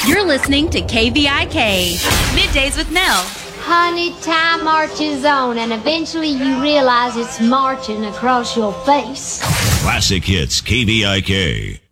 You're listening to KVIK, Middays with Nell. Honey, time marches on, and eventually you realize it's marching across your face. Classic Hits, KVIK.